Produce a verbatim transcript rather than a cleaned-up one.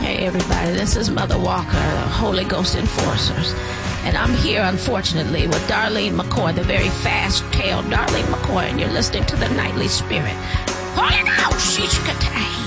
Hey everybody, this is Mother Walker, the Holy Ghost Enforcers. And I'm here, unfortunately, with Darlene McCoy, the very fast-tailed Darlene McCoy, and you're listening to the Nightly Spirit. Holy Ghost, she's